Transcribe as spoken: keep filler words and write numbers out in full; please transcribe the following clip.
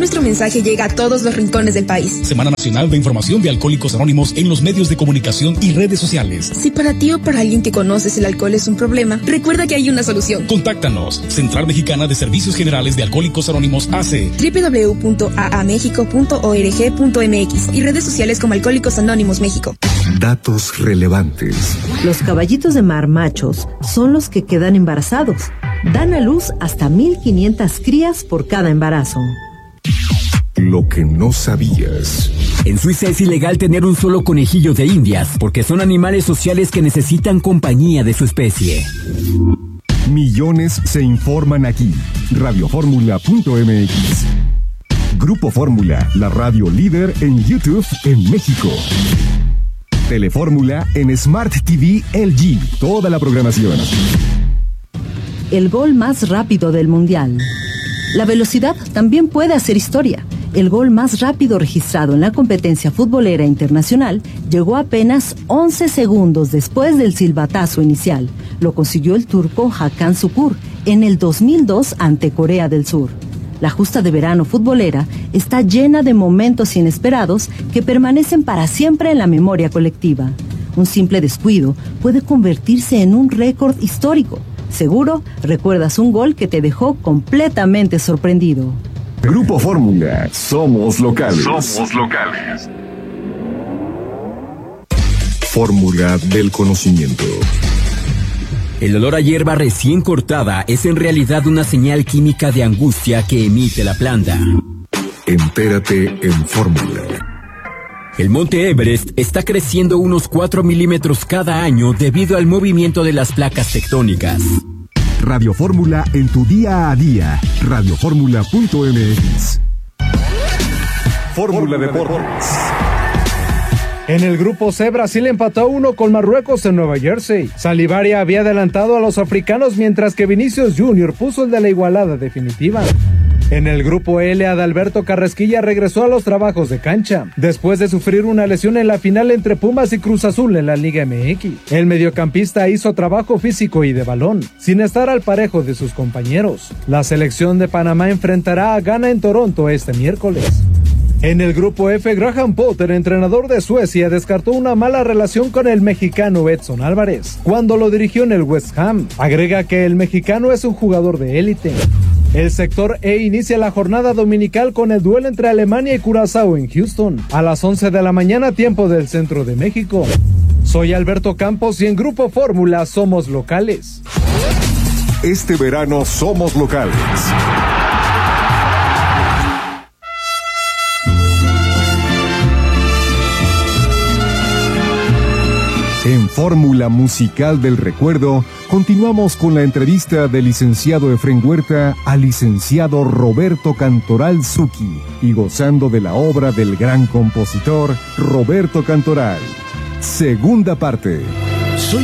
nuestro mensaje llega a todos los rincones del país. Semana Nacional de Información de Alcohólicos Anónimos en los medios de comunicación y redes sociales. Si para ti o para alguien que conoces el alcohol es un problema, recuerda que hay una solución. Contáctanos. Central Mexicana de Servicios Generales de Alcohólicos Anónimos A C. doble u doble u doble u punto a a méxico punto org punto m x y redes sociales como Alcohólicos Anónimos México. Datos relevantes. Los caballitos de mar machos son los que quedan embarazados. Dan a luz hasta mil quinientas crías por cada embarazo. Lo que no sabías. En Suiza es ilegal tener un solo conejillo de indias porque son animales sociales que necesitan compañía de su especie. Millones se informan aquí. radio fórmula punto m x. Grupo Fórmula, la radio líder en YouTube en México. Telefórmula en Smart T V L G. Toda la programación. El gol más rápido del Mundial. La velocidad también puede hacer historia. El gol más rápido registrado en la competencia futbolera internacional llegó apenas once segundos después del silbatazo inicial. Lo consiguió el turco Hakan Şükür en el dos mil dos ante Corea del Sur. La justa de verano futbolera está llena de momentos inesperados que permanecen para siempre en la memoria colectiva. Un simple descuido puede convertirse en un récord histórico. Seguro recuerdas un gol que te dejó completamente sorprendido. Grupo Fórmula, somos locales. Somos locales. Fórmula del conocimiento. El olor a hierba recién cortada es en realidad una señal química de angustia que emite la planta. Entérate en Fórmula. El monte Everest está creciendo unos cuatro milímetros cada año debido al movimiento de las placas tectónicas. Radio Fórmula en tu día a día. radio fórmula punto m x. Fórmula Deportes. En el grupo C, Brasil empató a uno con Marruecos en Nueva Jersey. Salivari había adelantado a los africanos, mientras que Vinicius Junior puso el de la igualada definitiva. En el grupo L, Adalberto Carrasquilla regresó a los trabajos de cancha, después de sufrir una lesión en la final entre Pumas y Cruz Azul en la Liga M X. El mediocampista hizo trabajo físico y de balón, sin estar al parejo de sus compañeros. La selección de Panamá enfrentará a Ghana en Toronto este miércoles. En el grupo F, Graham Potter, entrenador de Suecia, descartó una mala relación con el mexicano Edson Álvarez cuando lo dirigió en el West Ham. Agrega que el mexicano es un jugador de élite. El sector E inicia la jornada dominical con el duelo entre Alemania y Curazao en Houston, a las once de la mañana, tiempo del centro de México. Soy Alberto Campos y en Grupo Fórmula somos locales. Este verano somos locales. En Fórmula Musical del Recuerdo, continuamos con la entrevista del licenciado Efrén Huerta al licenciado Roberto Cantoral Zucchi y gozando de la obra del gran compositor Roberto Cantoral. Segunda parte.